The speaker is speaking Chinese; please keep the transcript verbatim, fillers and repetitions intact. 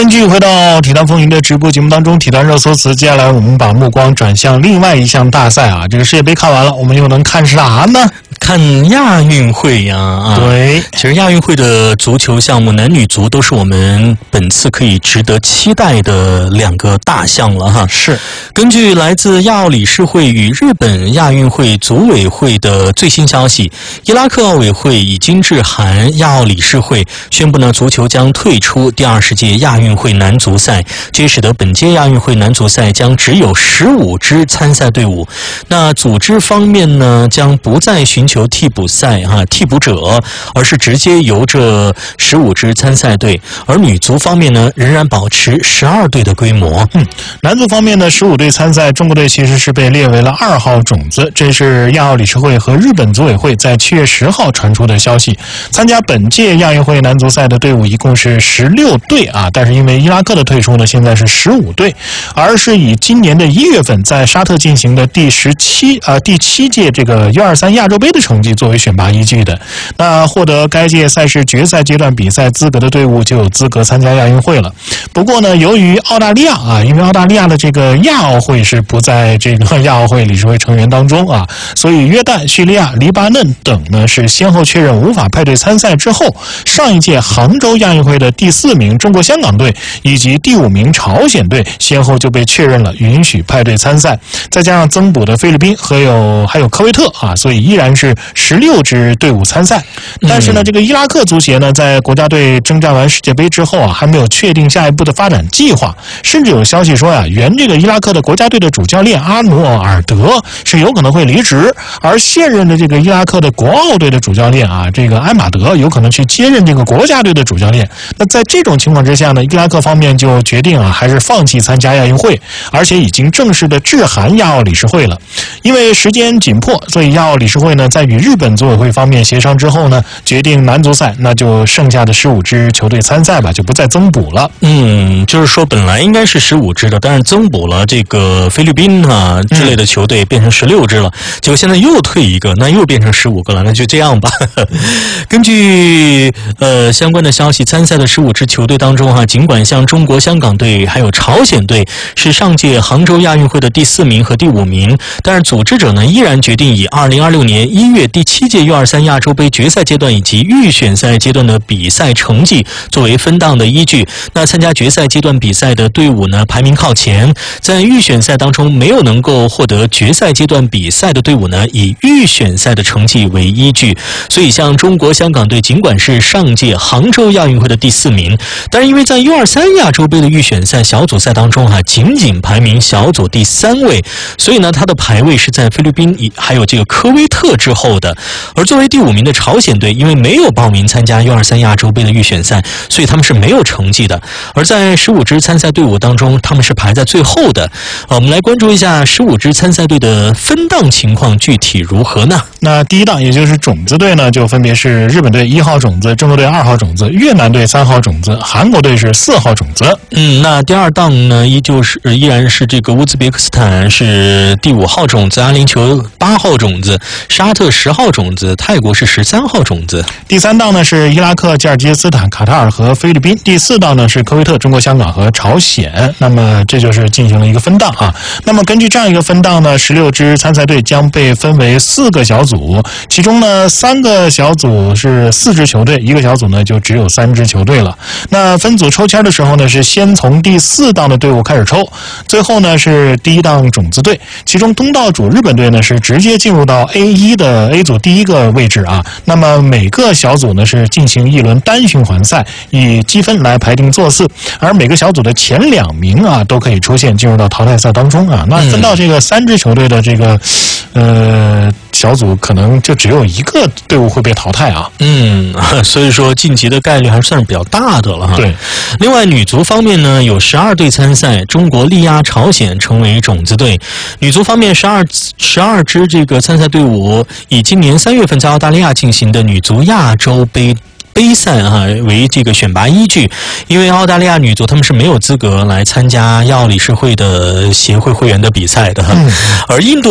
欢迎继续回到体坛风云的直播节目当中，体坛热搜词。接下来我们把目光转向另外一项大赛啊，这个世界杯看完了，我们又能看啥呢？ 看亚运会呀、啊！ 对， 其实亚运会的足球项目，男女足都是我们本次可以值得期待的两个大项了哈。 是， 根据来自亚奥理事会与日本亚运会组委会的最新消息，伊拉克奥委会已经致函亚奥理事会，宣布呢足球将退出第二十届亚运会男足赛，这也使得本届亚运会男足赛将只有十五支参赛队伍。那组织方面呢，将不再寻求替补赛哈、啊、替补者，而是直接由这十五支参赛队。而女足方面呢，仍然保持十二队的规模。 嗯，男足方面呢，十五队参赛，中国队其实是被列为了二号种子，这是亚奥理事会和日本组委会在七月十号传出的消息。参加本届亚运会男足赛的队伍一共是十六队啊，但是因为伊拉克的退出呢，现在是十五队，而是以今年的一月份在沙特进行的第十七啊第七届这个 U 二三 亚洲杯的成绩作为选拔依据的。那获得该届赛事决赛阶段比赛资格的队伍就有资格参加亚运会了。不过呢，由于澳大利亚啊，因为澳大利亚的这个亚奥会是不在这个亚奥会理事会成员当中啊，所以约旦、叙利亚、黎巴嫩等呢是先后确认无法派队参赛之后，上一届杭州亚运会的第四名中国香港队以及第五名朝鲜队先后就被确认了允许派队参赛，再加上增补的菲律宾和有还有科威特啊，所以依然是十六支队伍参赛。但是呢，这个伊拉克足协呢，在国家队征战完世界杯之后啊，还没有确定下一步的发展计划，甚至有消息说呀、啊，原这个伊拉克的国家队的主教练阿努尔德是有可能会离职，而现任的这个伊拉克的国奥队的主教练啊，这个埃马德有可能去接任这个国家队的主教练。那在这种情况之下呢，伊拉克方面就决定啊，还是放弃参加亚运会，而且已经正式的致函亚奥理事会了。因为时间紧迫，所以亚奥理事会呢，在与日本组委会方面协商之后呢，决定男足赛那就剩下的十五支球队参赛吧，就不再增补了。 嗯，就是说本来应该是十五支的，但是增补了这个菲律宾啊之类的球队，变成十六支了。结果现在又退一个，那又变成十五个了，那就这样吧。根据呃相关的消息，参赛的十五支球队当中哈、啊，尽管像中国香港队还有朝鲜队是上届杭州亚运会的第四名和第五名，但是组织者呢依然决定以二零二六年一月第七届 U 二三 亚洲杯决赛阶段以及预选赛阶段的比赛成绩作为分档的依据。那参加决赛阶段比赛的队伍呢排名靠前，在预选赛当中没有能够获得决赛阶段比赛的队伍呢，以预选赛的成绩为依据。所以像中国香港队尽管是上届杭州亚运会的第四名，但是因为在 U 二三 亚洲杯的预选赛小组赛当中哈、啊，仅仅排名小组第三位，所以呢他的排位是在菲律宾还有这个科威特之后的。而作为第五名的朝鲜队，因为没有报名参加 U 二三 亚洲杯的预选赛，所以他们是没有成绩的。而在十五支参赛队伍当中，他们是排在最后的。呃、我们来关注一下十五支参赛队的分档情况具体如何呢？ 那第一档也就是种子队呢，就分别是日本队一号种子、中国队二号种子、越南队三号种子、韩国队是四号种子。 嗯，那第二档呢，依旧是依然是这个乌兹别克斯坦是第五号种子，阿联酋八号种子，沙特十号种子，泰国是十三号种子。 第三档呢是伊拉克、吉尔吉斯斯坦、卡塔尔和菲律宾。第四档呢是科威特、中国香港和朝鲜。那么这就是进行了一个分档啊。那么根据这样一个分档呢，十六支参赛队将被分为四个小组，其中呢三个小组是四支球队，一个小组呢就只有三支球队了。那分组抽签的时候呢，是先从第四档的队伍开始抽，最后呢是第一档种子队，其中东道主日本队呢是直接进入到 A 一 的 A 组第一个位置啊。那么每个小组呢是进行一轮单循环赛，以积分来排定座次，而每个小组的前两名啊都可以出现进入到淘汰赛当中啊。那分到这个三支球队的这个呃小组，可能就只有一个队伍会被淘汰啊。 嗯，所以说晋级的概率还算是比较大的了哈。 对。 另外女足方面呢，有十二队参赛，中国力压朝鲜成为种子队。女足方面，十二十二支这个参赛队伍以今年三月份在澳大利亚进行的女足亚洲杯杯赛啊为这个选拔依据，因为澳大利亚女足他们是没有资格来参加亚奥理事会的协会会员的比赛的，嗯、而印度